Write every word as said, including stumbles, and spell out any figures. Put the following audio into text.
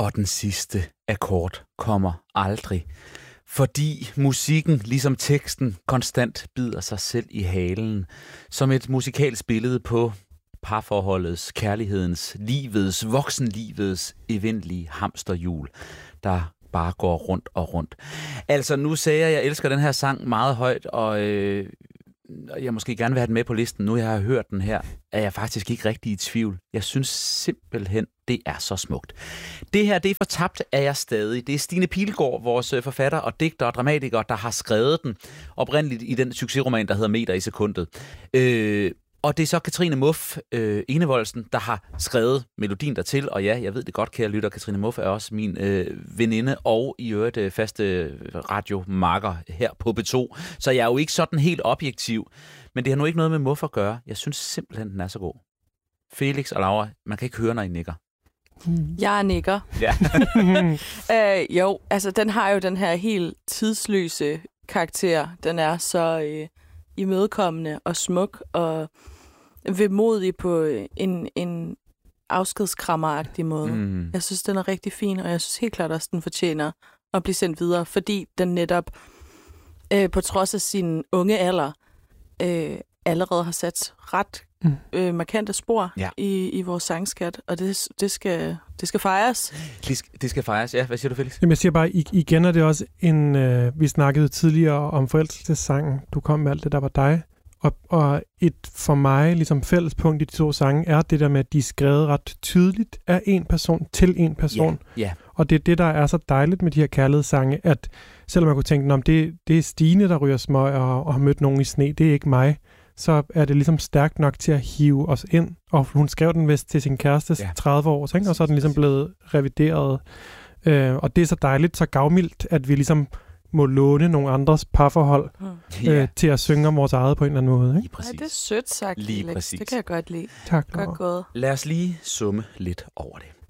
Og den sidste akkord kommer aldrig. Fordi musikken, ligesom teksten, konstant bider sig selv i halen. Som et musikalsk billede på parforholdets, kærlighedens, livets, voksenlivets evindelige hamsterhjul, der bare går rundt og rundt. Altså, nu sagde jeg, at jeg elsker den her sang meget højt, og øh, jeg måske gerne vil have den med på listen. Nu jeg har hørt den her, er jeg faktisk ikke rigtig i tvivl. Jeg synes simpelthen, det er så smukt. Det her, det er Fortabt er jeg stadig. Det er Stine Pilgaard, vores forfatter og digter og dramatiker, der har skrevet den oprindeligt i den succesroman, der hedder Meter i sekundet. Øh, Og det er så Katrine Muff øh, Enevoldsen, der har skrevet melodien dertil. Og ja, jeg ved det godt, kære lytter. Katrine Muff er også min øh, veninde og i øvrigt øh, faste radiomakker her på B to. Så jeg er jo ikke sådan helt objektiv. Men det har nu ikke noget med Muff at gøre. Jeg synes simpelthen, den er så god. Felix og Laura, man kan ikke høre, når I nikker. Jeg er nikker. Ja. øh, jo, altså den har jo den her helt tidsløse karakter. Den er så øh, imødekommende og smuk og vemodig på en, en afskedskrammeragtig måde. Mm. Jeg synes, den er rigtig fin, og jeg synes helt klart også, den fortjener at blive sendt videre, fordi den netop øh, på trods af sin unge alder øh, allerede har sat ret mm. øh, markante spor ja. i, i vores sangskat, og det, det, skal, det skal fejres. Det skal fejres, ja. Hvad siger du, Felix? Jamen, jeg siger bare, igen er det også en... Øh, vi snakkede tidligere om forelskelsessangen. Du kom med alt det, der var dig. Og, og et for mig, ligesom fællespunkt i de to sange, er det der med, at de er skrevet ret tydeligt af en person til en person. Ja, ja. Og det er det, der er så dejligt med de her kærlighedssange, at selvom man kunne tænke, om det, det er Stine, der ryger smøg og, og har mødt nogen i sne, det er ikke mig, så er det ligesom stærkt nok til at hive os ind. Og hun skrev den vist til sin kærestes ja. tredive år, ikke? Og så er den ligesom blevet revideret. Øh, og det er så dejligt, så gavmildt, at vi ligesom må låne nogle andres parforhold mm. øh, ja. til at synge om vores eget på en eller anden måde. Ikke? Ja, det er sødt sagt, lige Alex. præcis. Det kan jeg godt lide. Tak. Godt gået. Lad os lige summe lidt over det.